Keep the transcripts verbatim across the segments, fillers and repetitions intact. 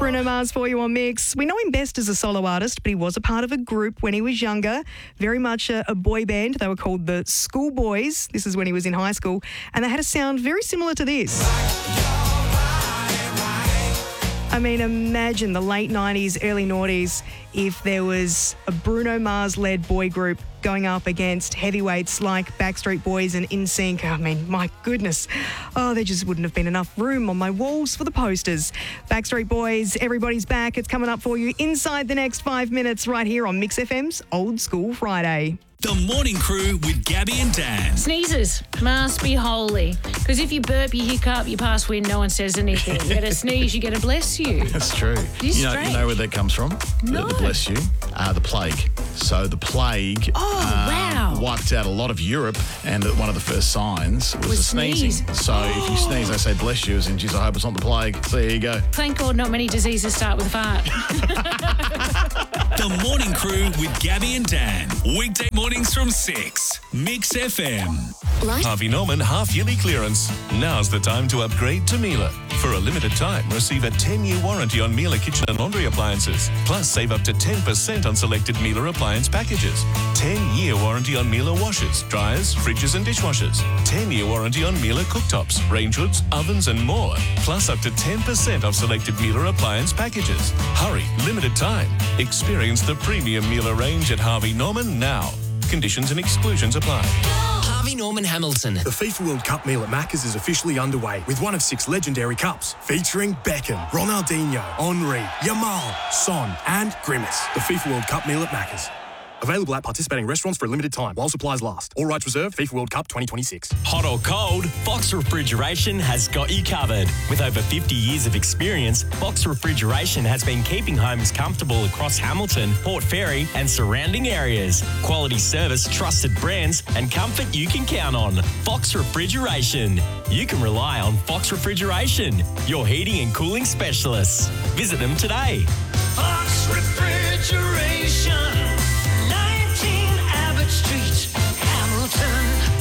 Bruno Mars for you on Mix. We know him best as a solo artist, but he was a part of a group when he was younger, very much a, a boy band. They were called the Schoolboys. This is when he was in high school, and they had a sound very similar to this. I mean, imagine the late nineties, early noughties if there was a Bruno Mars-led boy group going up against heavyweights like Backstreet Boys and N Sync. I mean, my goodness. Oh, there just wouldn't have been enough room on my walls for the posters. Backstreet Boys, Everybody's Back. It's coming up for you inside the next five minutes right here on Mix F M's Old School Friday. The Morning Crew with Gabby and Dan. Sneezes must be holy. Because if you burp, you hiccup, you pass wind, no one says anything. You get a sneeze, you get a bless you. That's true. It's You know, you know where that comes from? No. The, the bless you? Uh, the plague. So the plague Oh, um, wow. wiped out a lot of Europe, and one of the first signs was, Was a sneezing. sneeze. So if you sneeze, they say bless you, as in, geez, I hope it's not the plague. So there you go. Thank God not many diseases start with a fart. The Morning Crew with Gabby and Dan. Weekday mornings from six. Mix F M. Right. Harvey Norman half-yearly clearance. Now's the time to upgrade to Miele. For a limited time, receive a ten-year warranty on Miele kitchen and laundry appliances. Plus, save up to ten percent on selected Miele appliance packages. ten-year warranty on Miele washers, dryers, fridges and dishwashers. ten-year warranty on Miele cooktops, range hoods, ovens and more. Plus, up to ten percent off selected Miele appliance packages. Hurry, limited time. Experience the premium Miele range at Harvey Norman now. Conditions and exclusions apply. Harvey Norman Hamilton. The FIFA World Cup meal at Macca's is officially underway with one of six legendary cups featuring Beckham, Ronaldinho, Henry, Yamal, Son and Grimace. The FIFA World Cup meal at Macca's. Available at participating restaurants for a limited time while supplies last. All rights reserved. FIFA World Cup twenty twenty-six. Hot or cold, Fox Refrigeration has got you covered. With over fifty years of experience, Fox Refrigeration has been keeping homes comfortable across Hamilton, Port Fairy and surrounding areas. Quality service, trusted brands and comfort you can count on. Fox Refrigeration. You can rely on Fox Refrigeration, your heating and cooling specialists. Visit them today. Fox Refrigeration. Street, Hamilton.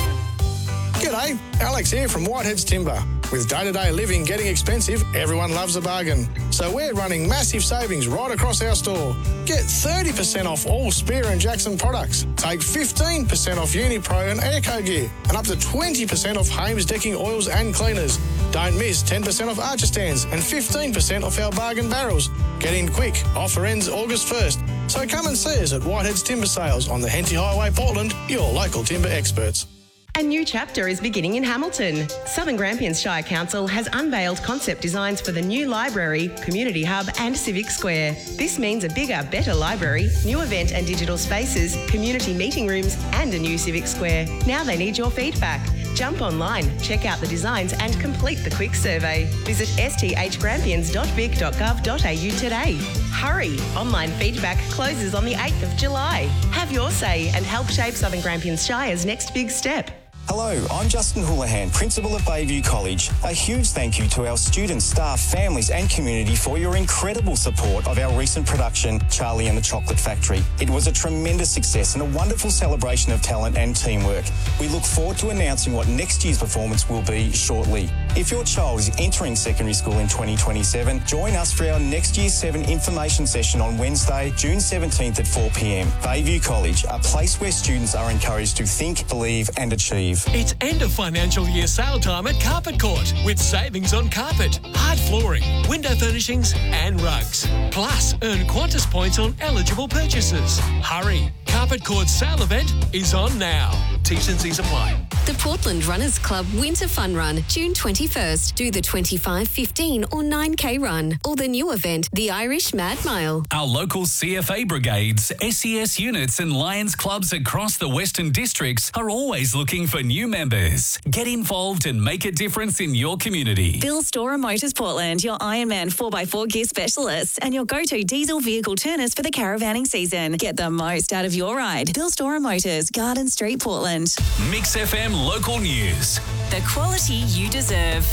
G'day, Alex here from Whitehead's Timber. With day-to-day living getting expensive, everyone loves a bargain. So we're running massive savings right across our store. Get thirty percent off all Spear and Jackson products. Take fifteen percent off Unipro and Airco gear. And up to twenty percent off Hames decking oils and cleaners. Don't miss ten percent off Archer stands and fifteen percent off our bargain barrels. Get in quick. Offer ends August first. So come and see us at Whitehead's Timber Sales on the Henty Highway, Portland, your local timber experts. A new chapter is beginning in Hamilton. Southern Grampians Shire Council has unveiled concept designs for the new library, community hub and civic square. This means a bigger, better library, new event and digital spaces, community meeting rooms and a new civic square. Now they need your feedback. Jump online, check out the designs and complete the quick survey. Visit s t h grampians dot vic dot gov dot a u today. Hurry! Online feedback closes on the eighth of July. Have your say and help shape Southern Grampians Shire's next big step. Hello, I'm Justin Houlihan, Principal at Bayview College. A huge thank you to our students, staff, families and community for your incredible support of our recent production, Charlie and the Chocolate Factory. It was a tremendous success and a wonderful celebration of talent and teamwork. We look forward to announcing what next year's performance will be shortly. If your child is entering secondary school in twenty twenty-seven, join us for our Next Year seven information session on Wednesday, June seventeenth at four p m. Bayview College, a place where students are encouraged to think, believe and achieve. It's end of financial year sale time at Carpet Court with savings on carpet, hard flooring, window furnishings and rugs. Plus, earn Qantas points on eligible purchases. Hurry! Carpet Court's sale event is on now. T's and C's apply. The Portland Runners Club Winter Fun Run, June twenty-first. Do the twenty-five, fifteen or nine K run. Or the new event, the Irish Mad Mile. Our local C F A brigades, S E S units and Lions clubs across the Western Districts are always looking for new members. Get involved and make a difference in your community. Bill Storer Motors Portland, your Ironman four by four gear specialists and your go-to diesel vehicle turners for the caravanning season. Get the most out of your ride. Bill Storer Motors, Garden Street, Portland. Mix F M local news. The quality you deserve.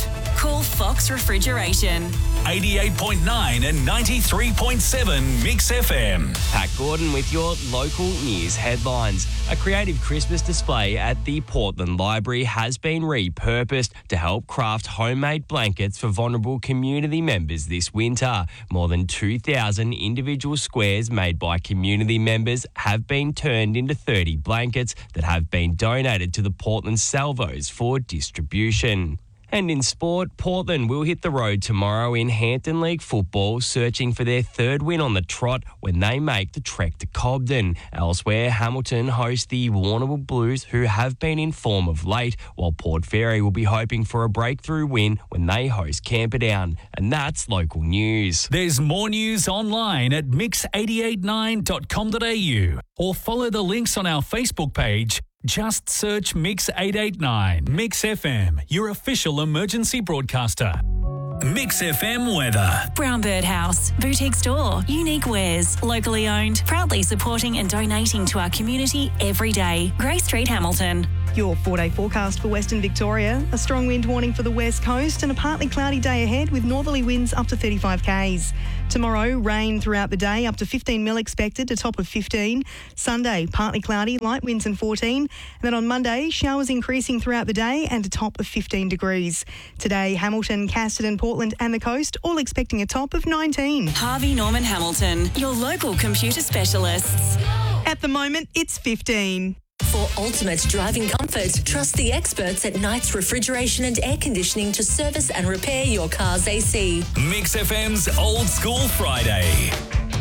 Call Fox Refrigeration. eighty-eight point nine and ninety-three point seven Mix F M. Pat Gordon with your local news headlines. A creative Christmas display at the Portland Library has been repurposed to help craft homemade blankets for vulnerable community members this winter. More than two thousand individual squares made by community members have been turned into thirty blankets that have been donated to the Portland Salvos for distribution. And in sport, Portland will hit the road tomorrow in Hampton League football, searching for their third win on the trot when they make the trek to Cobden. Elsewhere, Hamilton host the Warrnambool Blues, who have been in form of late, while Port Fairy will be hoping for a breakthrough win when they host Camperdown. And that's local news. There's more news online at mix eight eight nine dot com dot a u or follow the links on our Facebook page. Just search Mix eight eight nine. Mix F M, your official emergency broadcaster. Mix F M weather. Brown Bird House, boutique store, unique wares, locally owned, proudly supporting and donating to our community every day. Grey Street, Hamilton. Your four-day forecast for Western Victoria. A strong wind warning for the west coast and a partly cloudy day ahead with northerly winds up to thirty-five kays. Tomorrow, rain throughout the day, up to fifteen mil expected, a top of fifteen. Sunday, partly cloudy, light winds and fourteen. And then on Monday, showers increasing throughout the day and a top of fifteen degrees. Today, Hamilton, Casterton, Portland and the coast all expecting a top of nineteen. Harvey Norman Hamilton, your local computer specialists. At the moment, it's fifteen. For ultimate driving comfort, trust the experts at Knights Refrigeration and Air Conditioning to service and repair your car's A C. Mix F M's Old School Friday.